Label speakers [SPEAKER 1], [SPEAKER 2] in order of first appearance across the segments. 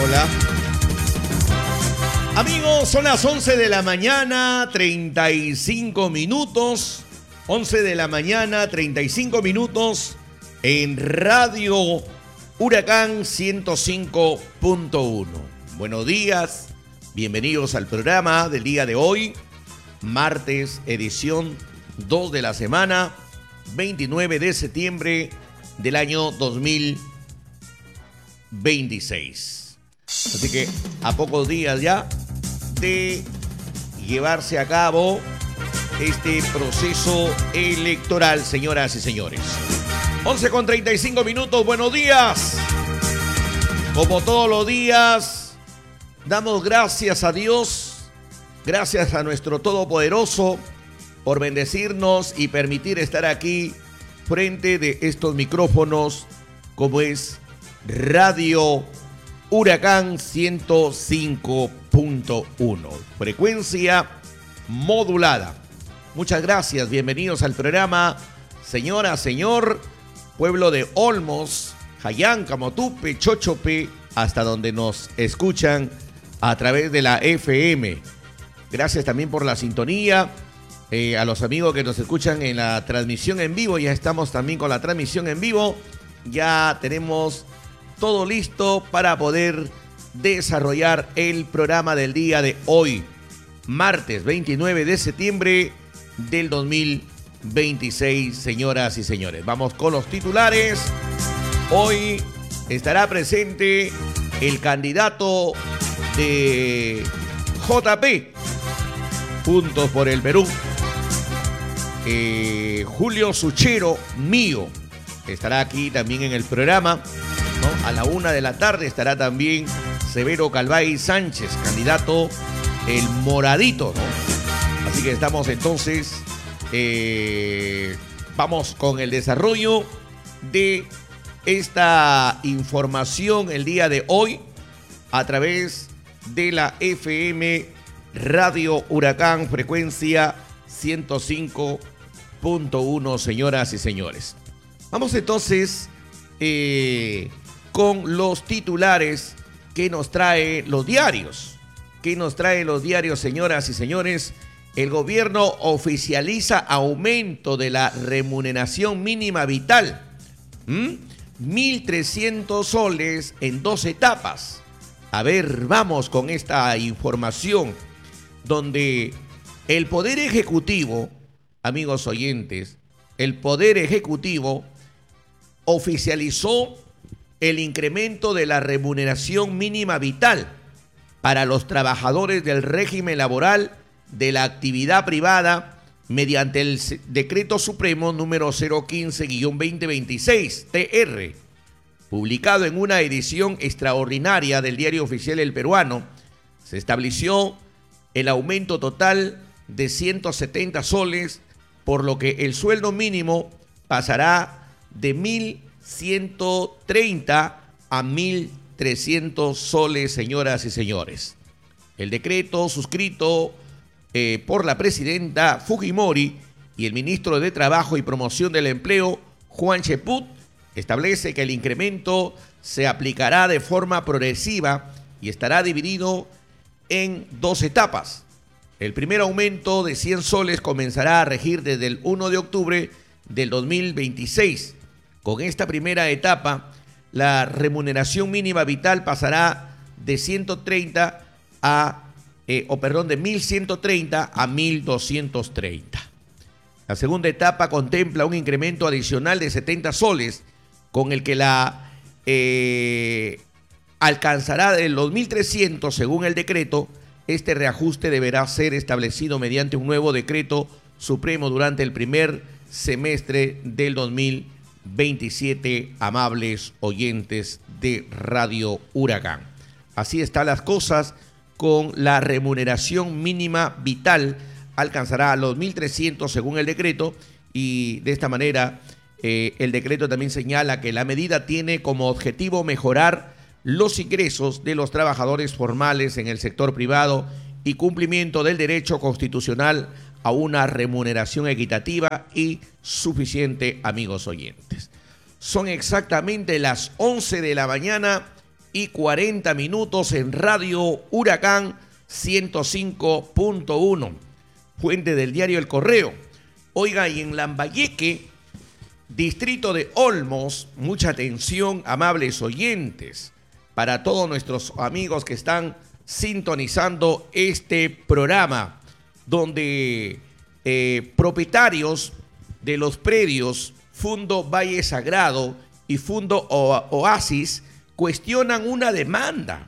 [SPEAKER 1] hola. Amigos, son las 11 de la mañana, 35 minutos. 11 de la mañana, 35 minutos en Radio Huracán 105.1. Buenos días, bienvenidos al programa del día de hoy, martes, edición 2 de la semana, 29 de septiembre del año 2026. Así que a pocos días ya de llevarse a cabo este proceso electoral, señoras y señores. 11:35 minutos, buenos días. Como todos los días, damos gracias a Dios, gracias a nuestro Todopoderoso por bendecirnos y permitir estar aquí frente de estos micrófonos, como es Radio Huracán 105.1, frecuencia modulada. Muchas gracias, bienvenidos al programa, señora, señor, pueblo de Olmos, Jayán, Camotupe, Chochope, hasta donde nos escuchan a través de la FM. Gracias también por la sintonía. A los amigos que nos escuchan en la transmisión en vivo, ya estamos también con la transmisión en vivo. Ya tenemos todo listo para poder desarrollar el programa del día de hoy, martes 29 de septiembre del 2026, señoras y señores. Vamos con los titulares. Hoy estará presente el candidato de JP, Juntos por el Perú, Julio Suchero Mío, estará aquí también en el programa, ¿no? A la 1 de la tarde estará también Severo Calvay Sánchez, candidato el moradito, ¿no? Así que estamos entonces, vamos con el desarrollo de esta información el día de hoy a través de la FM Radio Huracán, frecuencia 105.1, señoras y señores. Vamos entonces con los titulares que nos trae los diarios. ¿Qué nos trae los diarios, señoras y señores? El gobierno oficializa aumento de la remuneración mínima vital. 1.300 soles en 2 etapas. A ver, vamos con esta información donde el Poder Ejecutivo, amigos oyentes, el Poder Ejecutivo oficializó el incremento de la remuneración mínima vital para los trabajadores del régimen laboral de la actividad privada mediante el Decreto Supremo número 015-2026, TR, publicado en una edición extraordinaria del Diario Oficial El Peruano. Se estableció el aumento total de 170 soles, por lo que el sueldo mínimo pasará de 1.130 a 1.300 soles, señoras y señores. El decreto suscrito por la presidenta Fujimori y el ministro de Trabajo y Promoción del Empleo, Juan Cheput, establece que el incremento se aplicará de forma progresiva y estará dividido en 2 etapas. El primer aumento de 100 soles comenzará a regir desde el 1 de octubre del 2026. Con esta primera etapa, la remuneración mínima vital pasará de 1.130 a 1.230. La segunda etapa contempla un incremento adicional de 70 soles, con el que la alcanzará de los 1.300 según el decreto. Este reajuste deberá ser establecido mediante un nuevo decreto supremo durante el primer semestre del 2027, amables oyentes de Radio Huracán. Así están las cosas con la remuneración mínima vital. Alcanzará a los 1.300 según el decreto, y de esta manera el decreto también señala que la medida tiene como objetivo mejorar los ingresos de los trabajadores formales en el sector privado y cumplimiento del derecho constitucional a una remuneración equitativa y suficiente, amigos oyentes. Son exactamente las 11 de la mañana 10:40 en Radio Huracán 105.1, fuente del diario El Correo. Oiga, y en Lambayeque, distrito de Olmos, mucha atención, amables oyentes, para todos nuestros amigos que están sintonizando este programa, donde propietarios de los predios Fundo Valle Sagrado y Fundo Oasis cuestionan una demanda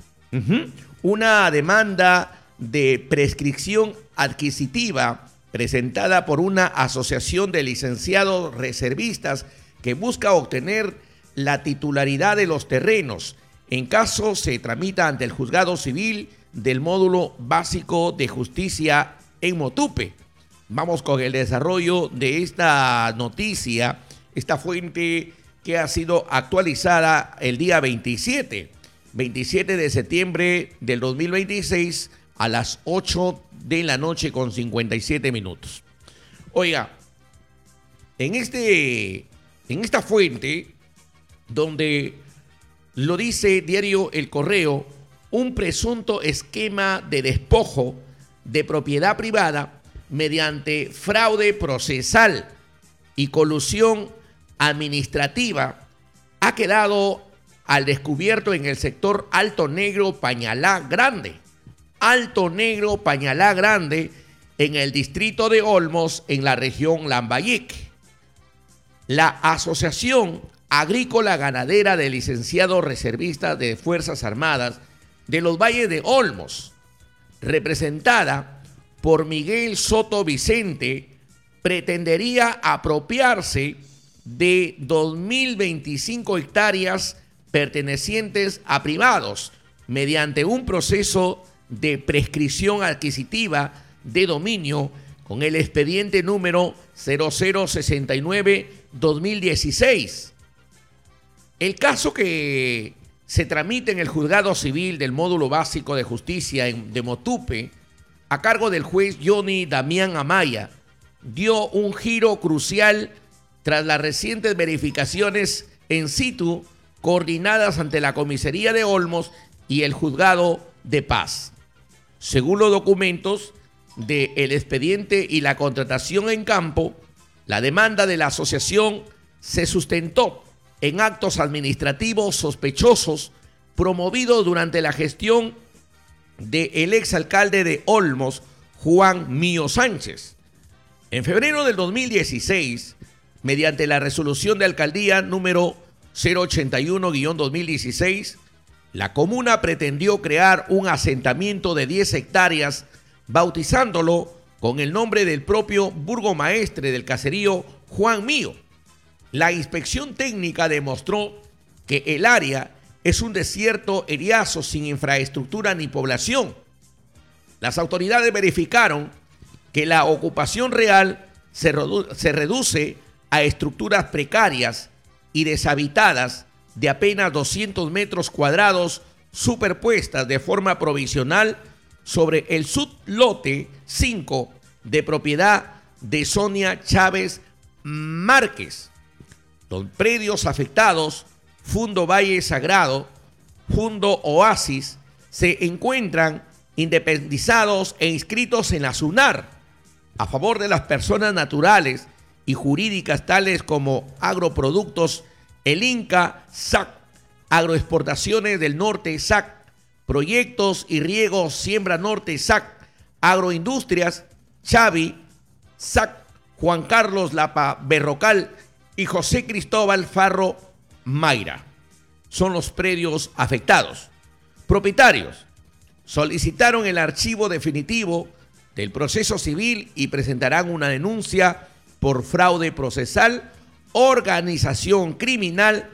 [SPEAKER 1] de prescripción adquisitiva presentada por una asociación de licenciados reservistas que busca obtener la titularidad de los terrenos. En caso se tramita ante el Juzgado Civil del Módulo Básico de Justicia en Motupe. Vamos con el desarrollo de esta noticia, esta fuente que ha sido actualizada el día 27 de septiembre del 2026 a las 8 de la noche con 57 minutos. Oiga, en esta fuente, donde lo dice diario El Correo, un presunto esquema de despojo de propiedad privada mediante fraude procesal y colusión administrativa ha quedado al descubierto en el sector Alto Negro Pañalá Grande. Alto Negro Pañalá Grande, en el distrito de Olmos, en la región Lambayeque. La Asociación Agrícola Ganadera de Licenciados Reservistas de Fuerzas Armadas de los Valles de Olmos, representada por Miguel Soto Vicente, pretendería apropiarse de 2.025 hectáreas pertenecientes a privados mediante un proceso de prescripción adquisitiva de dominio con el expediente número 0069-2016. El caso que se tramita en el Juzgado Civil del Módulo Básico de Justicia de Motupe, a cargo del juez Johnny Damián Amaya, dio un giro crucial tras las recientes verificaciones en situ coordinadas ante la Comisaría de Olmos y el Juzgado de Paz. Según los documentos del expediente y la contratación en campo, la demanda de la asociación se sustentó en actos administrativos sospechosos promovidos durante la gestión del exalcalde de Olmos, Juan Mío Sánchez. En febrero del 2016, mediante la resolución de alcaldía número 081-2016, la comuna pretendió crear un asentamiento de 10 hectáreas, bautizándolo con el nombre del propio burgomaestre del caserío, Juan Mío. La inspección técnica demostró que el área es un desierto eriazo sin infraestructura ni población. Las autoridades verificaron que la ocupación real se reduce a estructuras precarias y deshabitadas de apenas 200 metros cuadrados superpuestas de forma provisional sobre el sublote 5 de propiedad de Sonia Chávez Márquez. Los predios afectados, Fundo Valle Sagrado, Fundo Oasis, se encuentran independizados e inscritos en la SUNAR a favor de las personas naturales y jurídicas tales como Agroproductos El Inca, SAC, Agroexportaciones del Norte, SAC, Proyectos y Riegos Siembra Norte, SAC, Agroindustrias, Chavi, SAC, Juan Carlos Lapa Berrocal y José Cristóbal Farro Mayra. Son los predios afectados. Propietarios solicitaron el archivo definitivo del proceso civil y presentarán una denuncia por fraude procesal, organización criminal,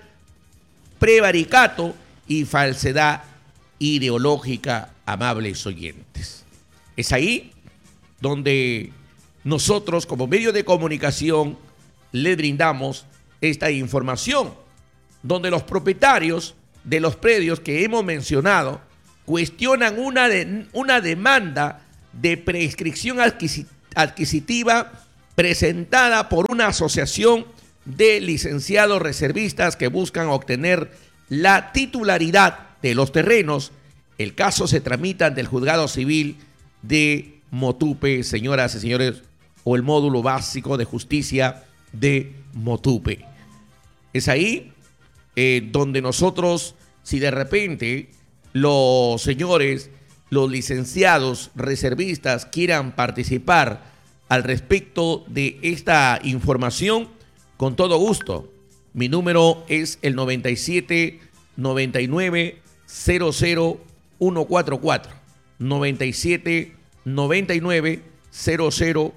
[SPEAKER 1] prevaricato y falsedad ideológica, amables oyentes. Es ahí donde nosotros, como medio de comunicación, les brindamos esta información, donde los propietarios de los predios que hemos mencionado cuestionan una demanda de prescripción adquisitiva presentada por una asociación de licenciados reservistas que buscan obtener la titularidad de los terrenos, el caso se tramita ante el juzgado civil de Motupe, señoras y señores, o el módulo básico de justicia de Motupe. Es ahí donde nosotros, si de repente los señores, los licenciados reservistas quieran participar al respecto de esta información, con todo gusto. Mi número es el 97 99 00 144. 97 99 00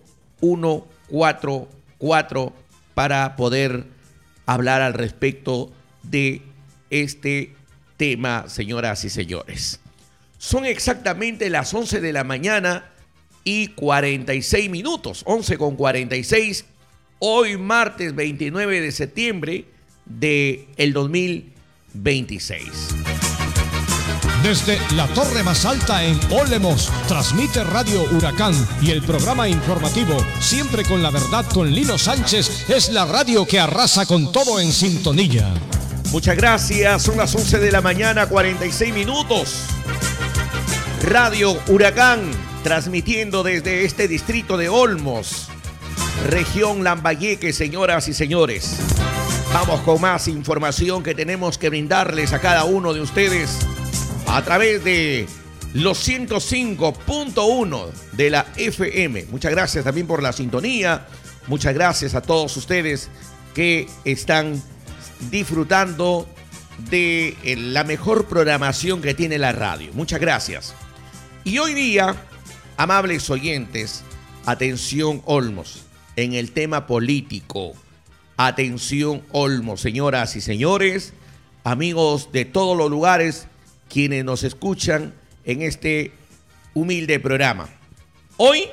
[SPEAKER 1] 144 para poder hablar al respecto de este tema, señoras y señores. Son exactamente las 11 de la mañana y 46 minutos, 11 con 46, hoy martes 29 de septiembre del 2026.
[SPEAKER 2] Desde la torre más alta en Olemos, transmite Radio Huracán y el programa informativo Siempre con la Verdad con Lino Sánchez es la radio que arrasa con todo en sintonía.
[SPEAKER 1] Muchas gracias, son las 11 de la mañana, 46 minutos. Radio Huracán, transmitiendo desde este distrito de Olmos, región Lambayeque, señoras y señores. Vamos con más información que tenemos que brindarles a cada uno de ustedes a través de los 105.1 de la FM. Muchas gracias también por la sintonía. Muchas gracias a todos ustedes que están disfrutando de la mejor programación que tiene la radio. Muchas gracias. Y hoy día, amables oyentes, atención Olmos, en el tema político. Atención Olmos, señoras y señores, amigos de todos los lugares, quienes nos escuchan en este humilde programa. Hoy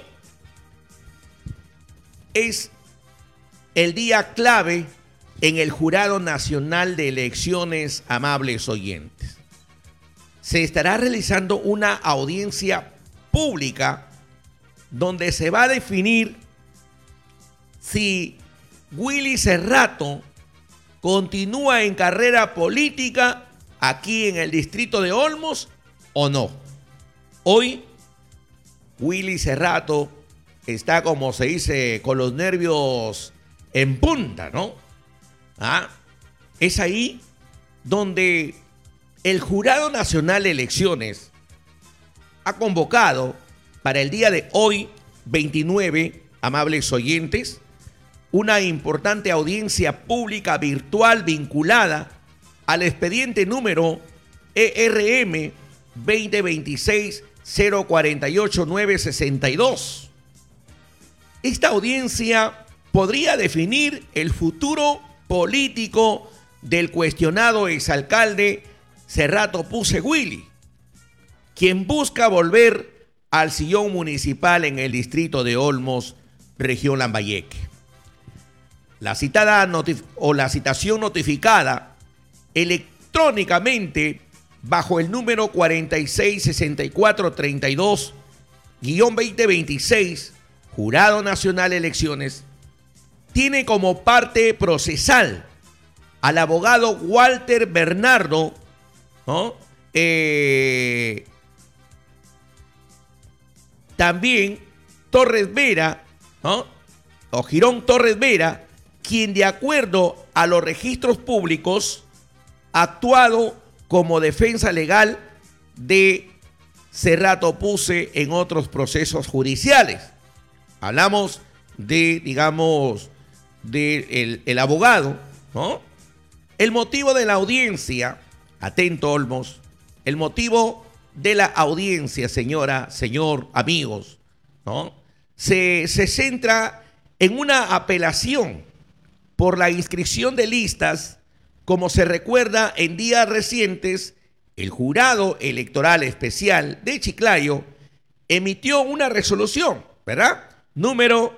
[SPEAKER 1] es el día clave en el Jurado Nacional de Elecciones, amables oyentes. Se estará realizando una audiencia pública donde se va a definir si Willy Cerrato continúa en carrera política aquí en el distrito de Olmos o no. Hoy Willy Cerrato está, como se dice, con los nervios en punta, ¿no? Es ahí donde el Jurado Nacional de Elecciones ha convocado para el día de hoy, 29, amables oyentes, una importante audiencia pública virtual vinculada al expediente número ERM 2026-048-962. Esta audiencia podría definir el futuro político del cuestionado exalcalde Cerrato Puse Willy, quien busca volver al sillón municipal en el distrito de Olmos, región Lambayeque. La citación notificada electrónicamente bajo el número 466432-2026, Jurado Nacional de Elecciones, tiene como parte procesal al abogado Walter Bernardo, ¿no? También Torres Vera, ¿no? O Girón Torres Vera, quien de acuerdo a los registros públicos ha actuado como defensa legal de Cerrato Puse en otros procesos judiciales. Hablamos de, digamos, el abogado, ¿no? El motivo de la audiencia, atento Olmos, el motivo de la audiencia, señora, señor, amigos, ¿no? Se centra en una apelación por la inscripción de listas. Como se recuerda, en días recientes, el Jurado Electoral Especial de Chiclayo emitió una resolución, ¿verdad? Número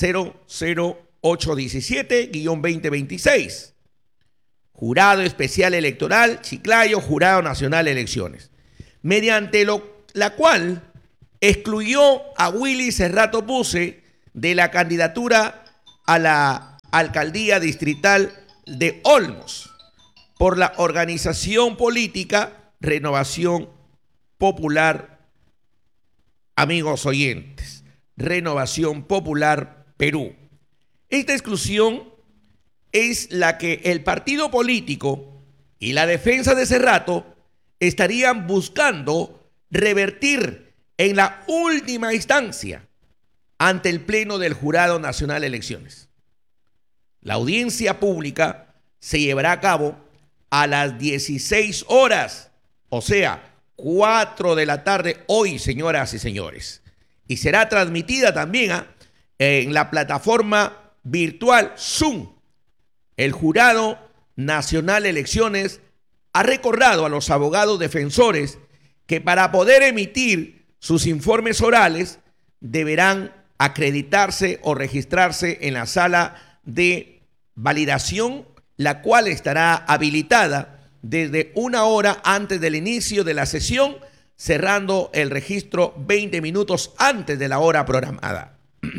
[SPEAKER 1] 00817-2026. Jurado Especial Electoral Chiclayo, Jurado Nacional de Elecciones, mediante la cual excluyó a Willy Cerrato Puse de la candidatura a la alcaldía distrital de Olmos por la organización política Renovación Popular, amigos oyentes, Renovación Popular Perú. Esta exclusión es la que el partido político y la defensa de Cerrato estarían buscando revertir en la última instancia ante el Pleno del Jurado Nacional de Elecciones. La audiencia pública se llevará a cabo a las 16 horas, o sea, 4 de la tarde hoy, señoras y señores. Y será transmitida también en la plataforma virtual Zoom. El Jurado Nacional de Elecciones ha recordado a los abogados defensores que para poder emitir sus informes orales deberán acreditarse o registrarse en la sala de validación, la cual estará habilitada desde 1 hora antes del inicio de la sesión, cerrando el registro 20 minutos antes de la hora programada.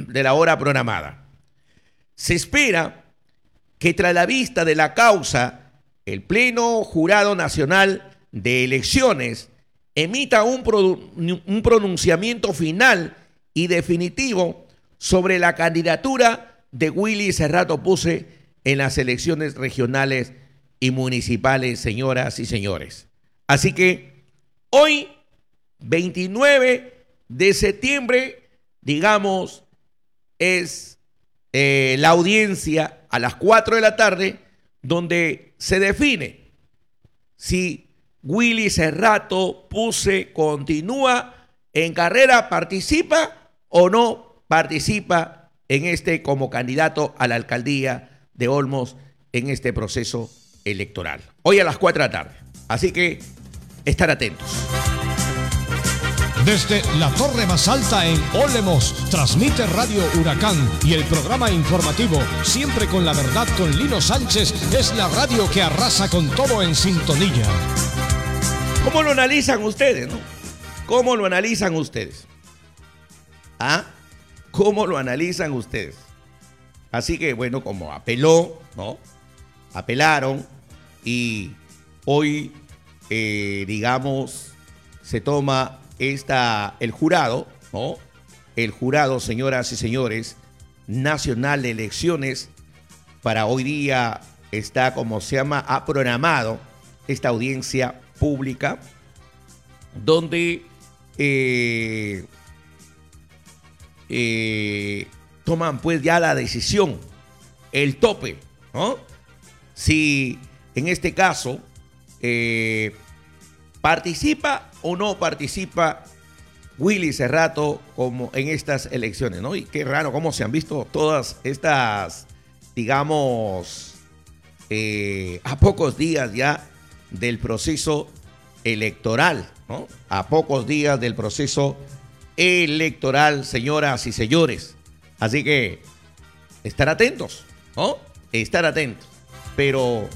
[SPEAKER 1] Se espera que tras la vista de la causa, el Pleno Jurado Nacional de Elecciones emita un pronunciamiento final y definitivo sobre la candidatura de Willy Cerrato Puse en las elecciones regionales y municipales, señoras y señores. Así que hoy, 29 de septiembre, digamos, es la audiencia a las 4 de la tarde, donde se define si Willy Cerrato Puse continúa en carrera, participa o no participa como candidato a la alcaldía de Olmos en este proceso electoral. Hoy a las 4 de la tarde. Así que estar atentos.
[SPEAKER 2] Desde la torre más alta en Olmos, transmite Radio Huracán y el programa informativo, siempre con la verdad con Lino Sánchez, es la radio que arrasa con todo en sintonía.
[SPEAKER 1] ¿Cómo lo analizan ustedes, no? ¿Cómo lo analizan ustedes? ¿Ah? ¿Cómo lo analizan ustedes? Así que, bueno, como apeló, ¿no? Apelaron y hoy, digamos, se toma el jurado, ¿no? El jurado, señoras y señores, nacional de elecciones, para hoy día está, como se llama, ha programado esta audiencia pública, donde toman pues ya la decisión, el tope, ¿no? Si en este caso participa o no participa Willy Cerrato como en estas elecciones, ¿no? Y qué raro cómo se han visto todas estas, digamos, a pocos días ya del proceso electoral, ¿no? A pocos días del proceso electoral, señoras y señores. Así que estar atentos, ¿no? Estar atentos. Pero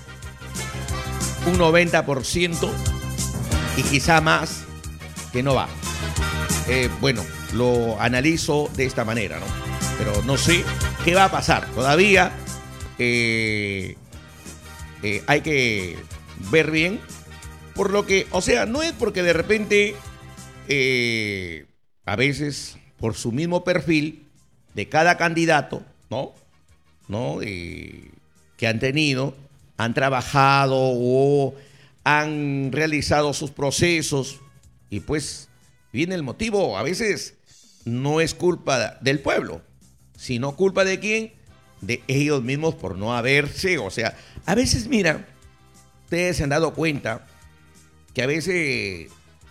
[SPEAKER 1] un 90% y quizá más que no va. Bueno, lo analizo de esta manera, ¿no? Pero no sé qué va a pasar. Todavía hay que ver bien. Por lo que, o sea, no es porque de repente a veces por su mismo perfil de cada candidato, ¿no? Que han tenido, han trabajado o han realizado sus procesos y pues viene el motivo. A veces no es culpa del pueblo, sino culpa de quién, de ellos mismos por no haberse, o sea, a veces, mira, ustedes se han dado cuenta que a veces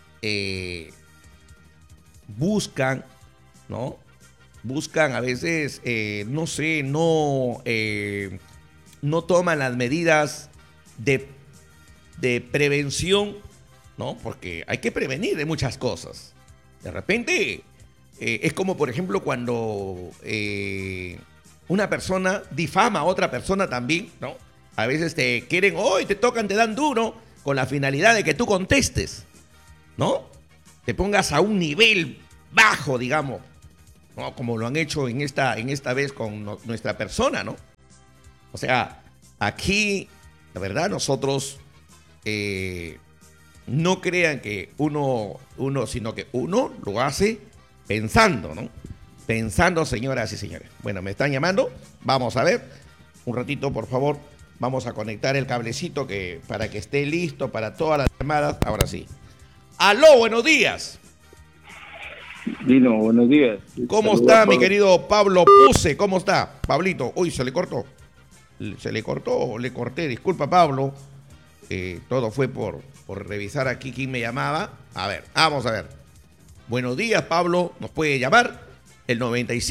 [SPEAKER 1] buscan, ¿no? Buscan a veces, no sé, no toman las medidas de prevención, ¿no? Porque hay que prevenir de muchas cosas. De repente, es como, por ejemplo, cuando una persona difama a otra persona también, ¿no? A veces te quieren, hoy te tocan, te dan duro, con la finalidad de que tú contestes, ¿no? Te pongas a un nivel bajo, digamos, ¿no? Como lo han hecho en esta vez con nuestra persona, ¿no? O sea, aquí, la verdad, nosotros no crean que uno, sino que uno lo hace pensando, ¿no? Pensando, señoras y señores. Bueno, me están llamando. Vamos a ver. Un ratito, por favor. Vamos a conectar el cablecito para que esté listo para todas las llamadas. Ahora sí. ¡Aló, buenos días!
[SPEAKER 3] Lino, buenos días.
[SPEAKER 1] ¿Cómo está, mi querido Pablo Puse? ¿Cómo está, Pablito? Uy, se le cortó. Se le cortó o le corté. Disculpa, Pablo. Todo fue por revisar aquí quién me llamaba. A ver, vamos a ver. Buenos días, Pablo. Nos puede llamar el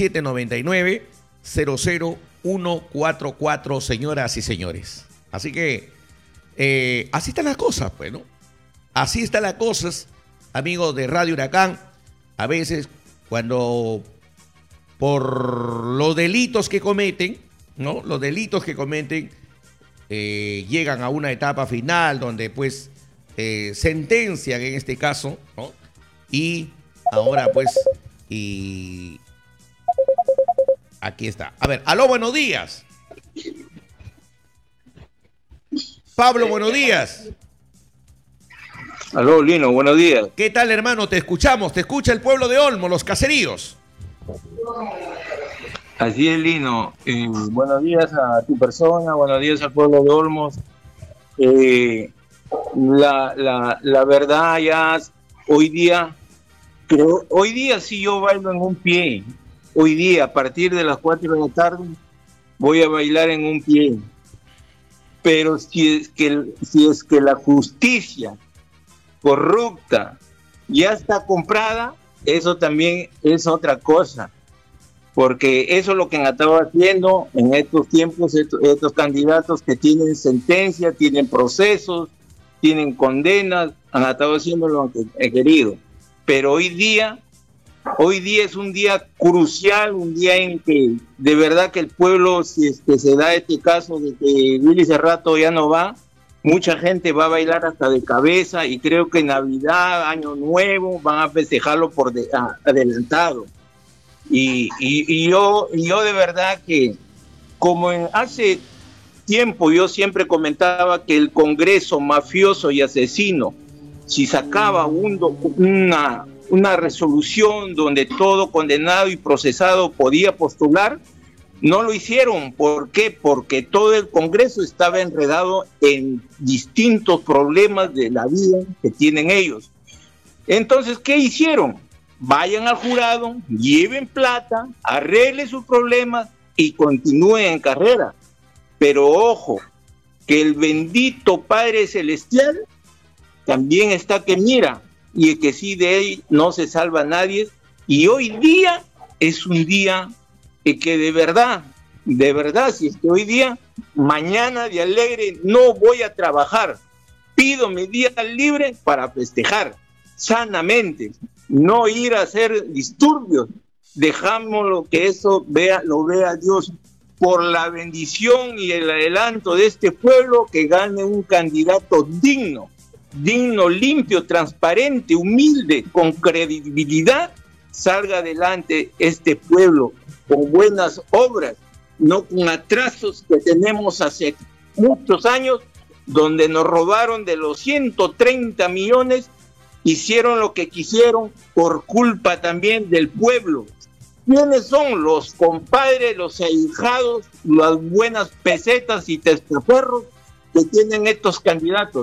[SPEAKER 1] 9799-00144, señoras y señores. Así que así están las cosas, pues, ¿no? Así están las cosas, amigos de Radio Huracán. A veces, cuando por los delitos que cometen, ¿no? Los delitos que cometen llegan a una etapa final donde, pues, sentencian en este caso, ¿no? Y ahora, pues, y aquí está. A ver, aló, buenos días. Pablo, buenos días.
[SPEAKER 3] Aló, Lino, buenos días.
[SPEAKER 1] ¿Qué tal, hermano? Te escuchamos, te escucha el pueblo de Olmo, los caseríos.
[SPEAKER 3] Así es, Lino. Buenos días a tu persona, buenos días al pueblo de Olmos. La verdad, ya hoy día sí yo bailo en un pie. Hoy día, a partir de las 4 de la tarde, voy a bailar en un pie. Pero si es que la justicia corrupta ya está comprada, eso también es otra cosa, porque eso es lo que han estado haciendo en estos tiempos estos candidatos que tienen sentencia, tienen procesos, tienen condenas, han estado haciendo lo que he querido. Pero hoy día es un día crucial, un día en que de verdad que el pueblo, si es que se da este caso de que Willy Cerrato ya no va, mucha gente va a bailar hasta de cabeza, y creo que Navidad, Año Nuevo, van a festejarlo por adelantado. Y yo de verdad que, como hace tiempo yo siempre comentaba que el Congreso mafioso y asesino, si sacaba una resolución donde todo condenado y procesado podía postular, no lo hicieron. ¿Por qué? Porque todo el Congreso estaba enredado en distintos problemas de la vida que tienen ellos. Entonces, ¿qué hicieron? Vayan al jurado, lleven plata, arreglen sus problemas y continúen en carrera. Pero ojo, que el bendito Padre Celestial también está que mira, y que sí, de él no se salva nadie. Y hoy día es un día que de verdad, si es que hoy día, mañana de alegre no voy a trabajar, pido mi día libre para festejar sanamente, no ir a hacer disturbios, dejámoslo que eso lo vea Dios, por la bendición y el adelanto de este pueblo, que gane un candidato digno, limpio, transparente, humilde, con credibilidad, salga adelante este pueblo con buenas obras, no con atrasos que tenemos hace muchos años, donde nos robaron de los 130 millones, hicieron lo que quisieron por culpa también del pueblo. ¿Quiénes son los compadres, los ahijados, las buenas pesetas y testaferros que tienen estos candidatos?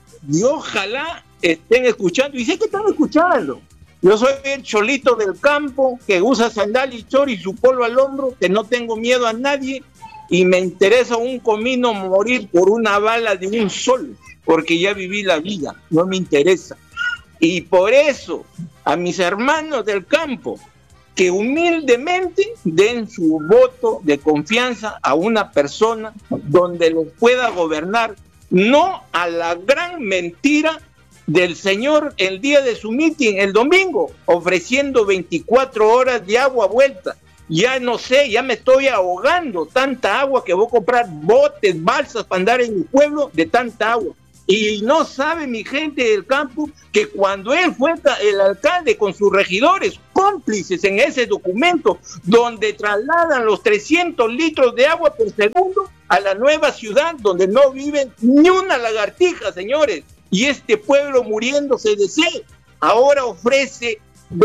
[SPEAKER 3] Y ojalá estén escuchando, y sé que están escuchando. Yo soy el cholito del campo que usa sandalia y chor y su polo al hombro, que no tengo miedo a nadie, y me interesa un comino morir por una bala de un sol, porque ya viví la vida, no me interesa. Y por eso, a mis hermanos del campo, que humildemente den su voto de confianza a una persona donde los pueda gobernar, no a la gran mentira del señor el día de su mitin, el domingo, ofreciendo 24 horas de agua vuelta. Ya no sé, ya me estoy ahogando, tanta agua que voy a comprar botes, balsas para andar en mi pueblo de tanta agua. Y no sabe mi gente del campo que cuando él fue el alcalde con sus regidores cómplices en ese documento donde trasladan los 300 litros de agua por segundo a la nueva ciudad donde no viven ni una lagartija, señores, y este pueblo muriéndose de sed. Ahora ofrece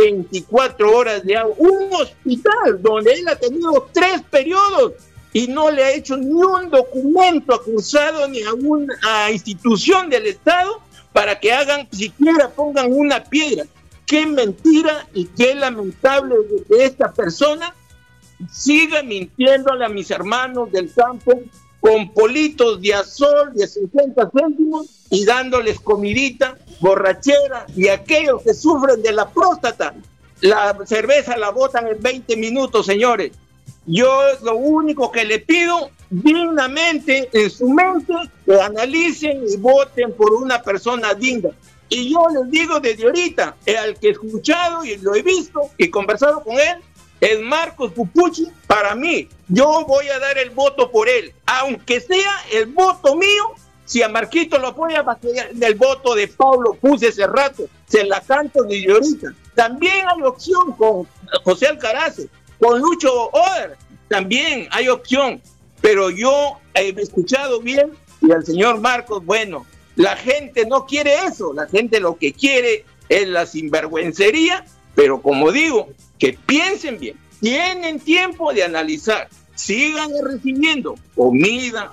[SPEAKER 3] 24 horas de agua. Un hospital donde él ha tenido 3 periodos y no le ha hecho ni un documento acusado ni a una institución del Estado para que siquiera pongan una piedra. Qué mentira y qué lamentable que esta persona siga mintiéndole a mis hermanos del campo con politos de azul de 50 céntimos y dándoles comidita, borrachera, y aquellos que sufren de la próstata, la cerveza la botan en 20 minutos, señores. Yo lo único que le pido, dignamente, en su mente, que analicen y voten por una persona digna. Y yo les digo desde ahorita, al que he escuchado y lo he visto y conversado con él, es Marcos Pupucci. Para mí, yo voy a dar el voto por él, aunque sea el voto mío. Si a Marquito lo apoya, va a ser el voto de Pablo Puse ese rato, se la canto desde ahorita. También hay opción con José Alcaraz, con Lucho Oder, también hay opción, pero yo he escuchado bien y al señor Marcos, bueno, la gente no quiere eso, la gente lo que quiere es la sinvergüencería, pero como digo, que piensen bien, tienen tiempo de analizar, sigan recibiendo comida,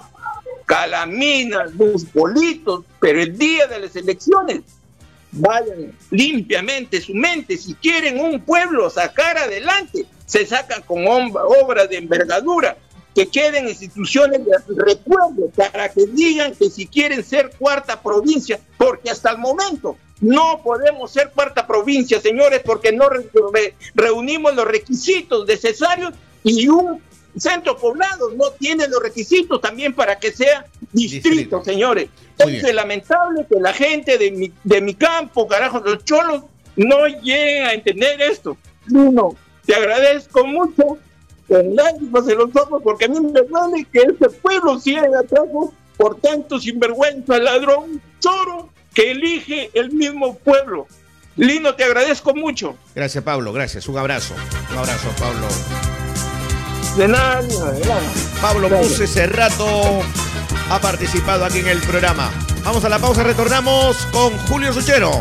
[SPEAKER 3] calaminas, los politos, pero el día de las elecciones, vayan limpiamente su mente. Si quieren un pueblo sacar adelante, se sacan con obras de envergadura, que queden instituciones de recuerdo para que digan que si quieren ser cuarta provincia, porque hasta el momento no podemos ser cuarta provincia, señores, porque no reunimos los requisitos necesarios y un centro poblado no tiene los requisitos también para que sea distrito, señores. Es lamentable que la gente de mi campo, carajo, los cholos, no lleguen a entender esto. Bruno, te agradezco mucho, con lágrimas en los ojos, porque a mí me duele que este pueblo siga atraso por tanto sinvergüenza, ladrón, choro, que elige el mismo pueblo. Lino, te agradezco mucho.
[SPEAKER 1] Gracias, Pablo, gracias. Un abrazo, Pablo.
[SPEAKER 3] De nada.
[SPEAKER 1] Pablo Puse ese rato ha participado aquí en el programa. Vamos a la pausa, retornamos con Julio Suchero.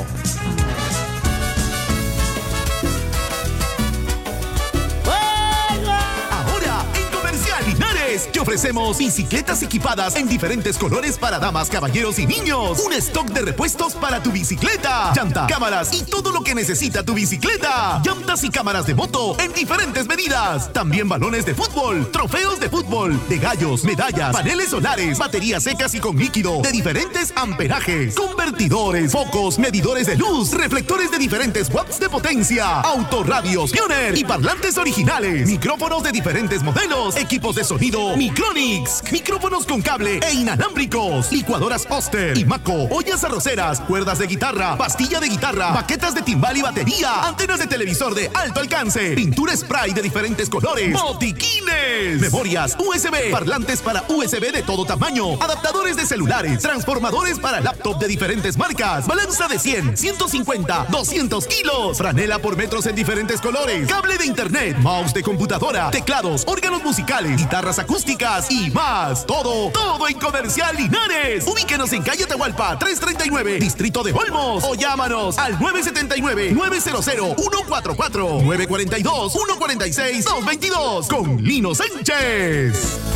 [SPEAKER 4] Te ofrecemos bicicletas equipadas en diferentes colores para damas, caballeros y niños. Un stock de repuestos para tu bicicleta, llanta, cámaras y todo lo que necesita tu bicicleta. Llantas y cámaras de moto en diferentes medidas. También balones de fútbol, trofeos de fútbol, de gallos, medallas, paneles solares, baterías secas y con líquido de diferentes amperajes, convertidores, focos, medidores de luz, reflectores de diferentes watts de potencia, autorradios Pioneer y parlantes originales, micrófonos de diferentes modelos, equipos de sonido Micronix, micrófonos con cable e inalámbricos, licuadoras Oster y Maco, ollas arroceras, cuerdas de guitarra, pastilla de guitarra, baquetas de timbal y batería, antenas de televisor de alto alcance, pintura spray de diferentes colores, botiquines, memorias USB, parlantes para USB de todo tamaño, adaptadores de celulares, transformadores para laptop de diferentes marcas, balanza de 100, 150, 200 kilos, franela por metros en diferentes colores, cable de internet, mouse de computadora, teclados, órganos musicales, guitarras acústicas y más. Todo en Comercial Linares. Ubíquenos en calle Atahualpa 339, Distrito de Olmos, o llámanos al 979-900-144, 942-146-222 con Lino Sánchez.